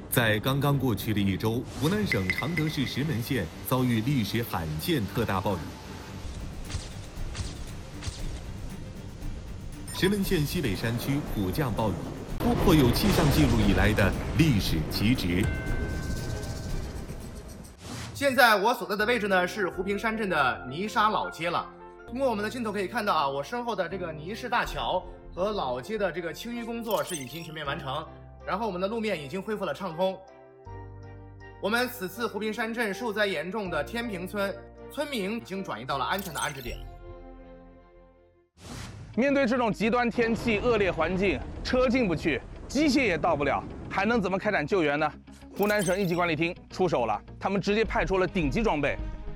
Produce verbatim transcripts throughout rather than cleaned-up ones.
在刚刚过去的一周，湖南省常德市石门县遭遇历史罕见特大暴雨。石门县西北山区普降暴雨，突破有气象记录以来的历史极值。 现在我所在的位置呢是湖平山镇的泥沙老街了。通过我们的镜头可以看到啊，我身后的这个泥市大桥和老街的这个清淤工作是已经全面完成，然后我们的路面已经恢复了畅通。我们此次湖平山镇受灾严重的天平村村民已经转移到了安全的安置点。 面对这种极端天气、恶劣环境，车进不去，机械也到不了，还能怎么开展救援呢？湖南省应急管理厅出手了，他们直接派出了顶级装备。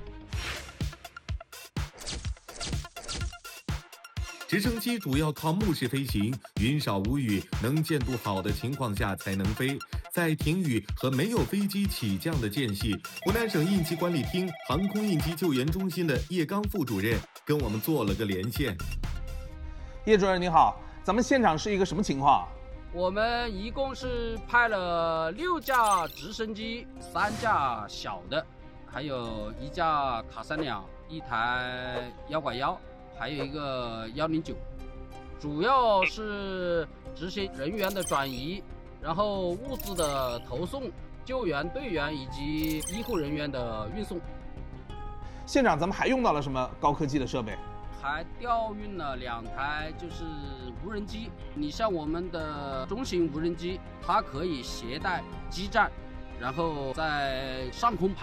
直升机主要靠目视飞行，云少无雨，能见度好的情况下才能飞。在停雨和没有飞机起降的间隙，湖南省应急管理厅航空应急救援中心的叶刚副主任跟我们做了个连线。 叶主任您好，咱们现场是一个什么情况？ 我们一共是派了六架直升机，三架小的，还有一架卡三两，一台幺拐幺，还有一个幺零九，主要是执行人员的转移，然后物资的投送、救援队员以及医护人员的运送。 现场咱们还用到了什么高科技的设备？ 还调运了两台就是无人机。你像我们的中型无人机，它可以携带基站，然后在上空盘